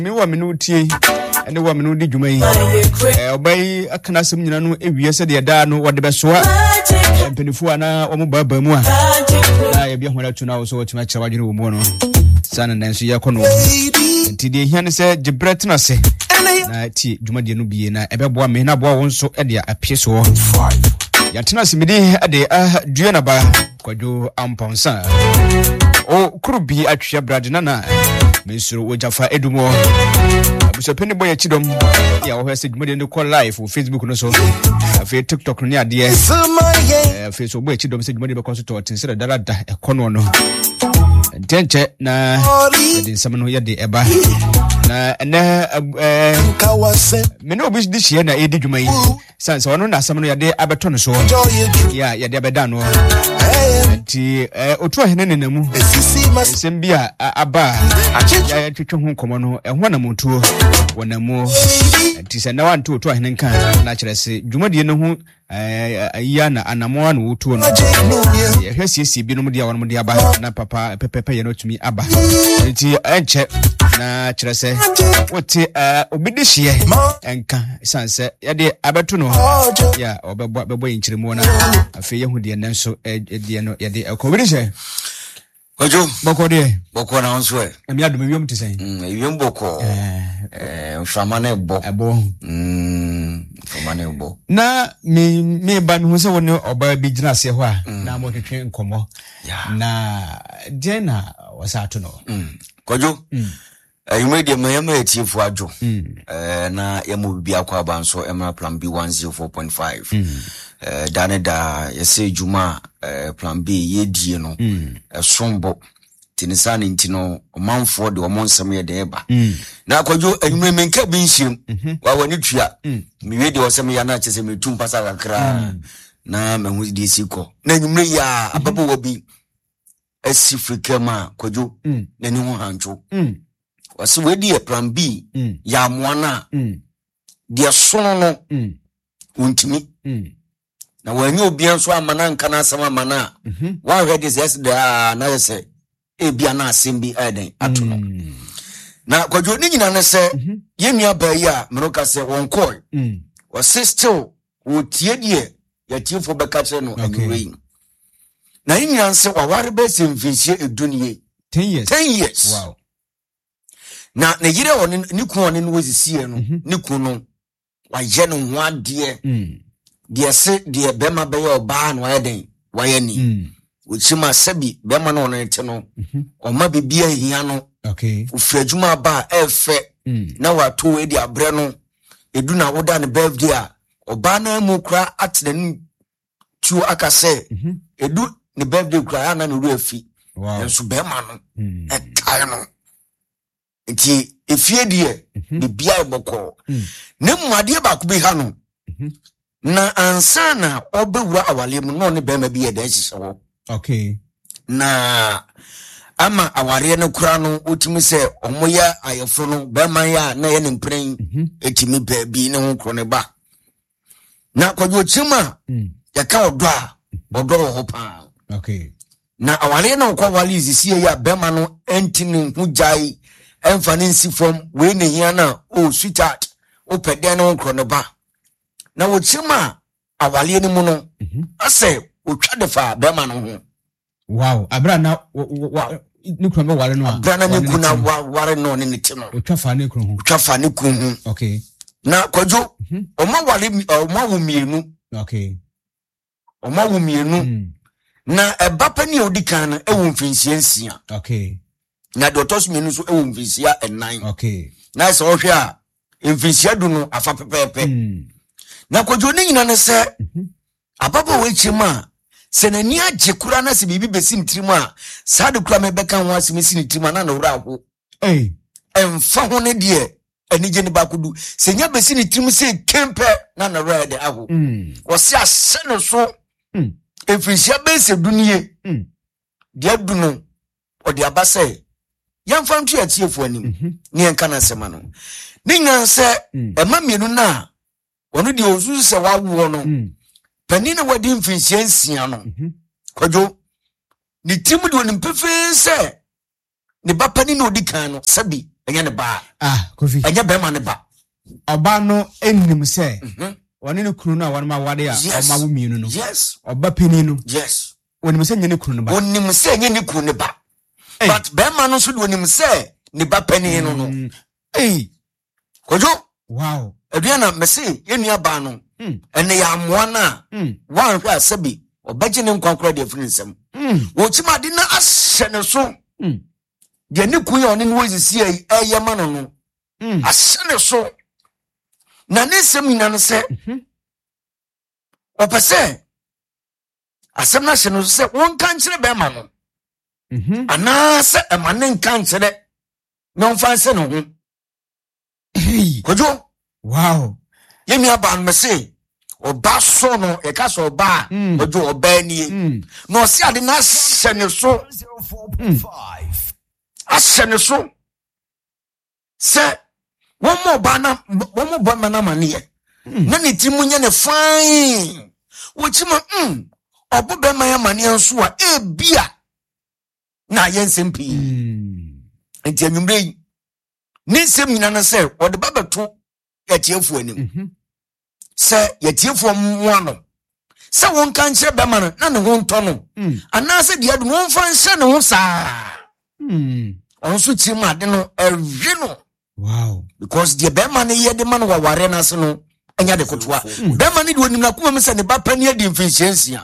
Me wa me no tie ene wa me no di dwuma yi obai akana sem nyina no ewie se de da no wode besoa mpenifu ana omo baba mu a na ye bi hola tu na wo so wotima kira wadwene wo mu no sana nanso ye kono nti de hia ne se gibret na se na ti dwuma de no bie na ebeboa me na boa wo nso de apie so yatena simidi ade due na ba kwadwo amponsa o kurubi atwe brad na mesuro wojafa edumo abuso peni boy chidom ya wo hese dwuma de no call live for Facebook no so afi TikTok ni ade Facebook boy chidom se dwuma de be consult tinsere dalada ekono no ntenche na de nsam no ye de eba na me no obi di hie na edi dwuma yi sanse wono na asam no ye de abeto no so ya ye de abeda no ti otu ahene nenamu sembia aba ya twetwe ho komo no ehwo na montuo wonamu ti se na wanto otu ahene kan na kire se dwumade no ho ya na anamo na wotuo no ye hwesiesie bi no mu dia wono mu dia aba na papa pepepe ye no tumi aba ti enche na kire se wote obidihie enka sanse ye de abeto no ya obebo yinkiremu na afi ye hu de nanso de no ye de ekobidihie Ojo boko na onso e emi adum wiom te sen wiom boko mfamane bo mfamane bo na me ba mi hu se woni oba bi gina se ho a na mo twetwe nkomo na dena wasato no kojo ayumede mayama etifu ajo na yamo bibia akwa abanso emra plan B 104.5 daneda yese juma plan B yedie no sombo tinisani ntino manfo de omonsam ye de eba na kojo ayumre menka bi nhiem wa wani tua miwe de osem ya na chese metum pasa kakra na mahu di siko na ayumre ya ababo wobi asifrikama kojo nani ho hancho wasi wedi plan B ya mwana dia sono no untimi na wanyo obian so amana nkana asama amana wa hwede se da na se ebia na asembi eden atono na kwadwo ni nyina ne se yemia ba yi a meroka se wonkoi wasi still wotie die yatiefo beka kire no anyway na nyina se waware be se mfinsie eduniye 10 years wow na yire woni ni ku woni no wosisie no ni ku no wa je no ho ade de se de bema be yo ba no eden wa ye ni uchima sabi bema no no ente no o ma bibia hia no okay ufrajuma ba efe na wa to we di abre no edu na woda ne birthday a oba na mu kra atene tu akase edu ne birthday kra na no ru afi enso bema no ekai no nti efie die bibia eboko ne muade ba ku bi ha no na ansana obewura awale mu no ne bema bi e da hyehyɛ okay na ama aware no kura no otimi se omoya ayefo no bema ya na ye ne mpren etimi ba bi ne ho kro ne ba na kwadwo chima ya ka odo ho pa okay na aware no kwa wale izisie ya bema no entini hu jai emfani nsifom we ne hia na o sweetheart o pede no kro ne ba na wo chima awale ni mu no ase otwa de fa bema no ho wow abra na nikro me ware no abra na ne kuna ware no ne ti no otwa fa ne kro ho otwa fa ne ku ho okay na kwadwo oma wale oma wo mienu okay oma wo mienu na ebapa ni odikan na ewo mfinsia nsia okay na dotos mienu so ewo mfinsia enan okay na se ohwe a mfinsia du no afa pepepe na kwadwo ni nyina ne se ababa we chima se nani agye kura na se bibi besi ntrimu a saa de kura me beka ho asemi si ntrimu na na wura ho emfa ho ne de anije ne bakodu se nya besi ntrimu se kempe na na wura de aho wo se asene so efrisia bese duniye dia dunu odi abase yamfa ntu atiefo anim ne enka na sema no ni nyanse ema mienu na onu di ozu se wawo no pani na wadi mfinsia nsia no kwadwo ni timu de oni mpefe se ne ba pani na odi kan no sabi enye ne ba Kofi enye be ma ne ba oba no ennim se woni ne kunu na won ma wade a oma wo mienu no yes oba pani no yes onim se nye ne kunu no ba onim se nye ne kunu ne ba but be ma no so de onim se ne ba pani no no kojo wow aduana mese yenua ba no ene ya amoa na wan hwa asabi obaje ne nkwankora de afiri nsem wo chima de na ahye ne so de ne kun ya one no wozisi eye ma no no ahye ne so na ne sem nyina no se opese asem na hye no se won kan kire be ma no ana se emane kan kire no mfa se no ho kojo wow yemi aban mese oba so no e ka so oba ojo oba ni no se ade na hye ne so 0.5 ahye ne so se won mo ba na won mo ba na mane na ne timu nya ne fine wo chima obo be man ya mane nso a e bia na yensempi enti anwumre ni nsem nyina na se ode babeto yatiefu anim se yatiefu mo ano se won kan kire be man na ne ho nto no ana se dia do won fa nse ne ho saa onso timu ade no ewe no wow because the be man ye de man waware na se no enya de kotoa be man de onim na kuma me se ne ba pani ade mfinhyensia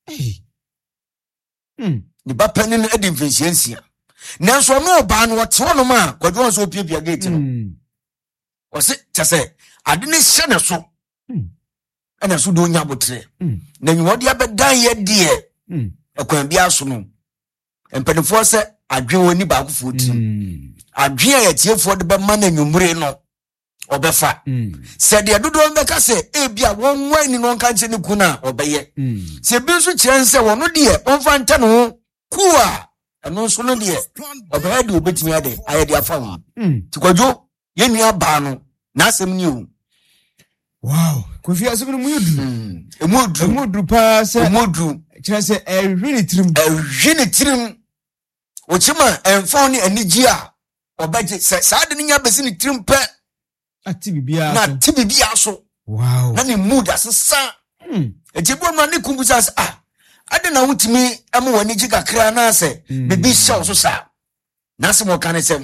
ne ba pani no ade mfinhyensia nanso no ba no wote wono ma kwadwo so piepia gate no o se tese ade ne hye ne so ana so do nya botre na nyi de abedan ye de ekwan bia so no empenefo se adwen woni ba akofo ti adwen ya tiefo de be man anwumre no obefa se de dodo mbeka se e bia won wani no nka nche ne kuna obeye se bi so kire nse wono de onfa nta no kuwa eno so no de obeye de obetimi ade aye de afa wo tikwadwo yenua ba no na asem ni o wow Kofi asem no mudu emudu pa se emudu kire se really trim ochima enfon ni anigi a obaje sa de nya besi ni trim pe ati bibia na ati bibia so wow na ni mood asesa etibo no ne kumbusa se ade na wutimi emo wani gi kakra na se bibi show so sa na se mo kan se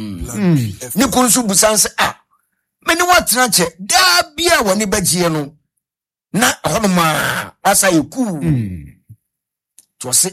ni kunsu busan se meni watena che da bia wani bagie no na honoma asa yiku to se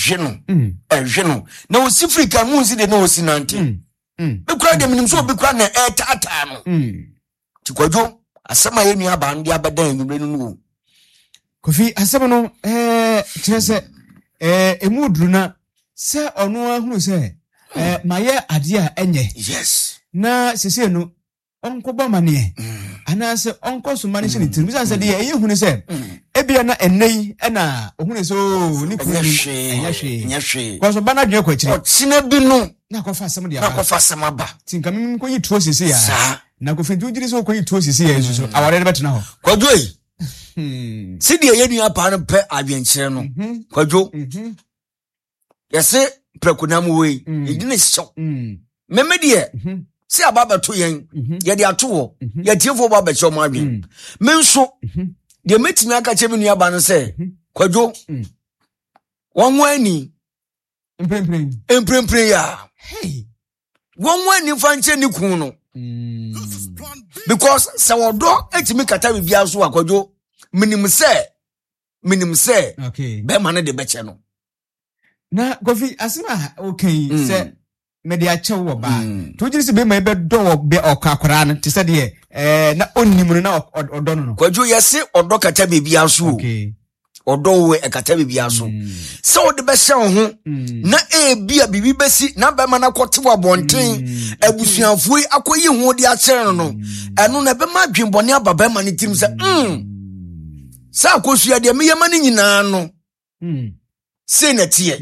eje no na osifrika mu nsi de na osinante be kura de minim so be kura na tata no tikwadwo asema ye nua ba ndi abadan nwumre no Kofi asema no kire se emudru na se ono ahunu se maye ade a enye yes na sese no onko ba mane ana se onko so mane shine tin bisa se de ye hunu se ebia na enei na ohunu so ni kunu enya hwe ko so bana dwe kwa kire otina bi no na ko fa asem de na ko fa asem aba tin kam mi ko yi tuo sese ya na ko fintu jiri so ko yi tuo sese ya so aware de betena ho kwadwo sidi ye nua pa no pe adwenkyere no kwadwo yese prekunam we edine show memedie si ababa to yen ye de ato wo ye tiefo ba ba chomo adwen menso de metimi aka chemi nua ba no se kwadwo won wani emprempren ya hey won wani fanche ni kun no because se wodo etimi kata bibia so akwadwo minim se okay be man de beche no na Kofi asema okay se media chewo ba to jiri se be ma be do be okakora no te se de na onnim na odo no kwadwo yese odo kata bibia so okay odo we ekata bibia so se ode be hye ho na bia bibi besi na be ma na kwotewa bonten abusuanfoi akoyi ho de akere no eno na be ma dwenbone ababa ma ne tirim se sa akosua de me yema ne nyina no se na tie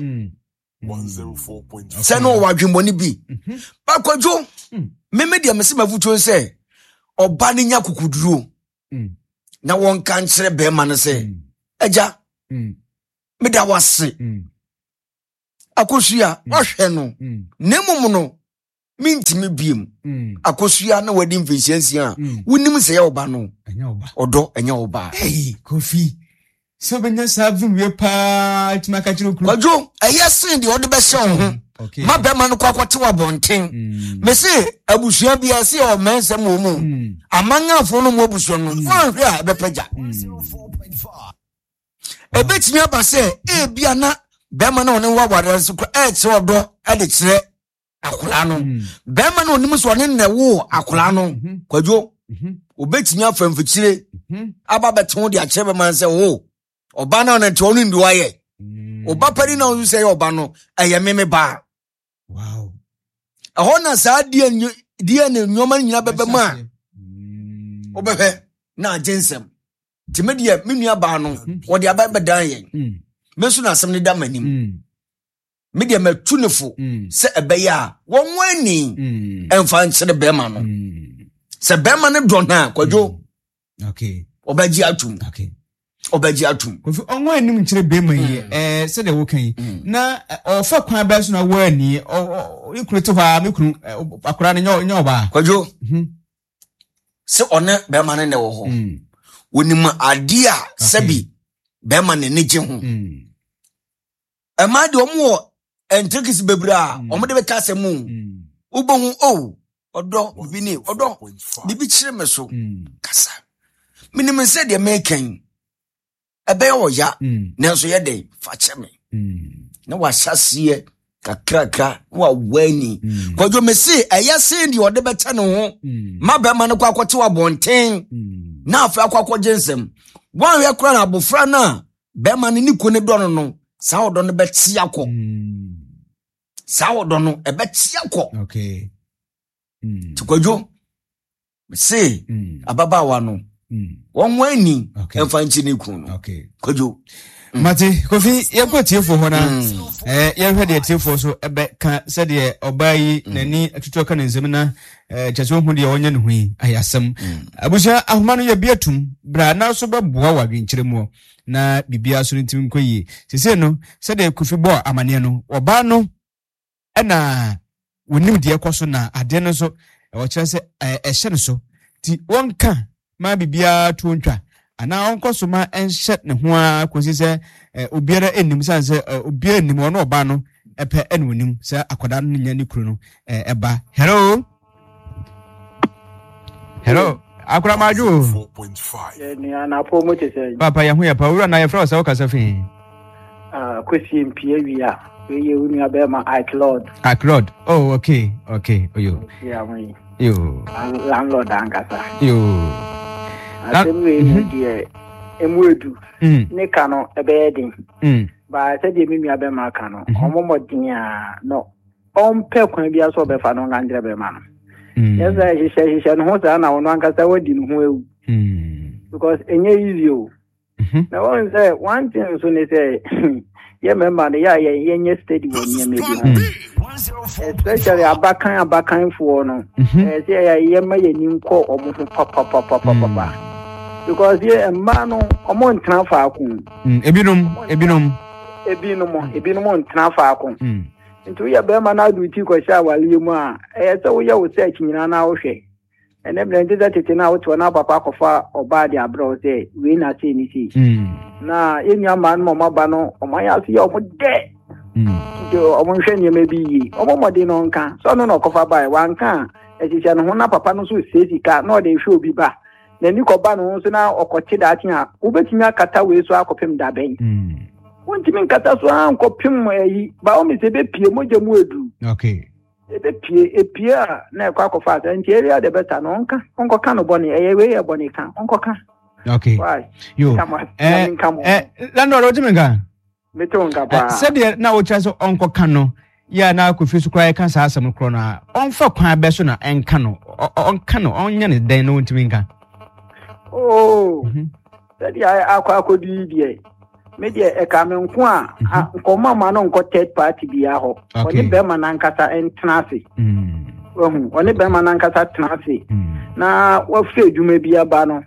104.5 se no wadwenbone bi ba kwadwo meme de me se mafuto se oba ne nya kukuduro na won kan kire be ma ne se eja me da wase akosua wahwe no nemum no Mintimi biem. Akosua na wadi mfensiansia. Wonim se ya oba no. Odo enya oba. Hey, Kofi. So benya sabum we pa timaka chiro kru. Ojo, eyesin de ode be hye ho. Okay. Ma be ma no kwakwate wa bonten. Me se abusua bia se o mensem wo mu. Amangafo no mo abusua no. Wan hwe a be pagya. 4.5. Ebetimi aba se bia na be ma na one wa ware so che odo ade kire akola no. Be ma na onim so ne newo akola no. Kwadwo. Obetimi afa mfikire. Aba beton de akire be man se wo. Oba na on to onu ndi waye. Oba pari na on say oba no eye meme ba. Wow. Ahona sa die ne nyoma nyina bebe ma. Obebe na agensem. Timedie menua ba no wo de aba bedan yen. Mesu na asem ne da manim. Media matunefo se ebeya won wani emfa nkyere be ma no. Se be ma ne do na kwadwo. Okay. Obaji atum. Okay. Obaji atum. Kofi onwa anim nkyere be ma yi se de wo kan na ofa kwan ba so na wo ani ikunu ha mekunu akora ne nya oba kwadwo se one be ma ne wo ho wonim ade a sabi be ma ne neje ho amade omo entrikis bebra omo de be ka se mu ubohu o odo bi ni odo bibi kire me so kasa minim se de meken ebe oya nanso ye de fa cheme na wa hyase kakrakra wa wani kwadwo mesi eyase ndi ode beta ne ho mabema ne kwakwete wa bonten na afa akwakwo jensem wan we kura na abofra na bema ne niku ne dono no sa odo ne beti akọ sa odo no e beti akọ okay tukwadwo mesi ababawa no won wani emfa nchi ne ku no okay kwadwo Mate, Kofi, yako tiefo hona. Yako de tiefo so ebe ka sede obayi nani atutoka ne nzemna chaso hu de wonya ne hui ayasam. Abuja ahumanu ya biatum bra na so beboa wa dwenkyere mu na bibia so ntim nkoyi. Sese no sede Kofi bo amane no oba no na wonim de ekoso na ade no so wo kire se ehye ne so ti wonka ma bibia to ntwa ana onkoso ma enhyet ne ho a kosi se obiara enim sanse obiara enim ono oba no epe enwonim se akoda no nya ne kuro no eba hello akura maju 4.5 ni ana po mo te se papa ya hu ya pa wura na ya fra se o kasa fi kwesi mpie wia we ye unu abema iCloud oh okay oyo ya we yo landlord angasa yo asemwe ni die emwedu ne kano ebe din ba se die mimi abema kano omomodin a no ompe kwan bia so be fa no ngandre be ma no yesa hishe no ho sa na wono ankasa wadi no ho ewu because enye easy o na one say one thing so ne say ye member ya nye steady won ye maybe especially abakan for no say ye ma ye nim ko omo papa because ye emma no omo ntran fa akun ebinom ntran fa akun nti ye be ma na do ti ko sha wale mu a say wo ye wo search nyina na wo hwe ene blende that tete na wo to na papa kofa oba de abro say we na say ni si na enya man mo maba no oman ya si omo de jo omo hwe ni me bi yi omo mode no nka so no kofa bai wan kan echicha no ho na papa no so sesi ka na o de hwe obi ba na ni ko ba no so na okote da ati a ubetimi akata we so akopem da ben wontimi nkata so ankopem yi ba o me se be pie moje mu edu okay ebe pie a na ekwa kofa ata nti area de beta no nka onko ka no boni we ye boni ka onko ka okay why yo landlord otimenga metonga ba said na wo chaso onko ka no ya na Kofi so kwa ka sa asem kro na onfa kwan be so na enka no onka no onya ne den no otimenga said ya akodi die media ekamenku a nkoma ma no nko third party bia ho oni be ma na nkasa entrance oni be ma na nkasa trance na wa fe adwuma bia ba no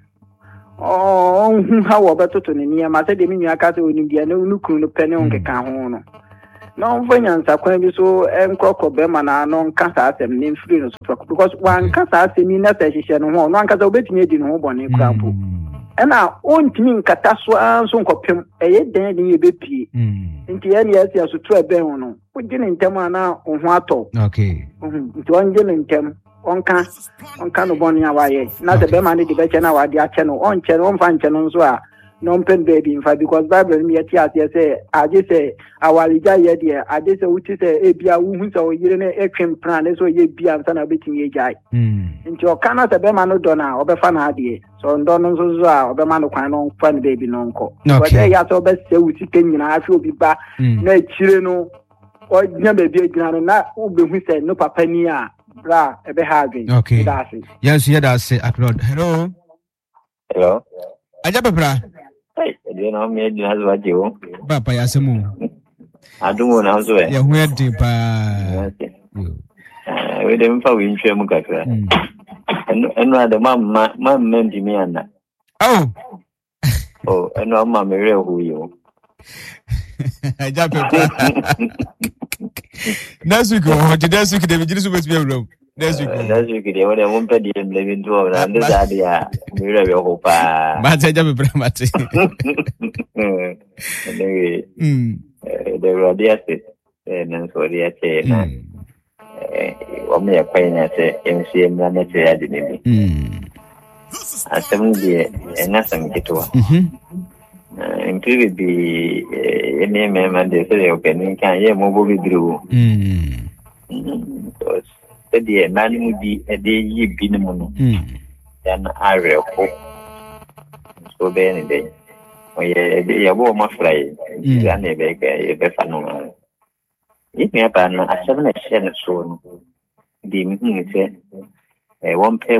ha wo betoto ne niya ma se de minua ka se oni bia na unukuru no pene on keka ho no no finance akwan bi so enkoko be ma na no nkasa asem ne free no so because one nkasa asem ni na se hihye no ho no nkasa obetumi edi no ho bone krampo ena ontimi nkata so anso nkopem eye den ye bepie nti ye ne yesi aso to ebe ho no ogine ntem ana ho ato okay nti onje ntem onka no bone awaye na se be ma ne de be che na wade ache no onche no mfa nche no nso a no pen baby infa because Bible me yeti ase say aje say awalija ye de aje say uti say ebia wu hu say oyire na etwem plan so ye bia nsa na betin ye jai nti o kana se be ma no do na obefa na ade so ndo no so a obe ma no kwan no fan baby no nko but ya so be se uti ken nyina afi obi ba na chire no o nya baby agina no na obehu say no papa ni a bra ebe ha adwen okay yes yeah that's it upload hello aja bebra do you know me do has what you papa ya semu adumo na so ya hu edi pa we dem fa we ntwe mu kakra eno ade mamma ndi me ana eno amma me re hu yo aja bebra nasu ko hoje de bi jirisu betu bebra nasu ko de wona mo pedi em le bintu na ndo dadi ya me re be ho pa mate aja bebra mate de radiate nan so riate na o me kwa ina se MCM na ne ya de ni asem de ena sam kitwa include the any member de se opening kan ye mo bo bidru so the nani mu di e de yi bi ne mo no dan are ko so be ni de o ye de ya bo ma fly ya ne be ka ye be fa no ni me pa na asem na she na so no di mi ni se one pay